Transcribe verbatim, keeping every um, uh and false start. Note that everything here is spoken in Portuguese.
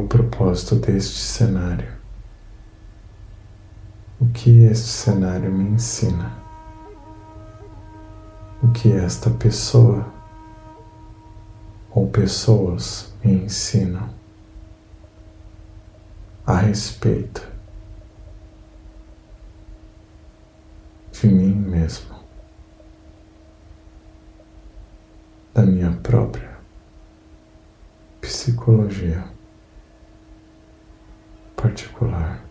o propósito deste cenário? O que este cenário me ensina? O que esta pessoa ou pessoas me ensinam a respeito de mim mesmo, da minha própria psicologia particular.